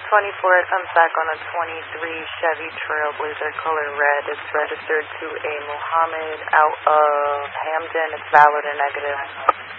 24, it comes back on a 23 Chevy Trailblazer, color red. It's registered to a Muhammad out of Hamden. It's valid or negative.